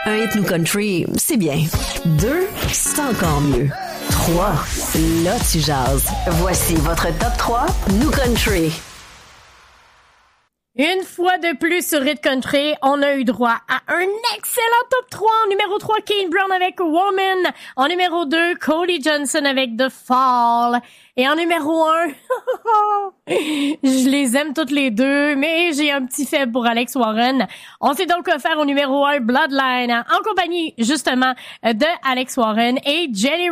Un hit New Country, c'est bien. 2, c'est encore mieux. 3, là tu jases. Voici votre top 3 New Country. Une fois de plus sur Hit Country, on a eu droit à un excellent top 3. En numéro 3, Kane Brown avec Woman. En numéro 2, Cody Johnson avec The Fall. Et en numéro 1, je les aime toutes les deux, mais j'ai un petit faible pour Alex Warren. On s'est donc offert au numéro 1, Bloodline, en compagnie justement de Alex Warren et Jenny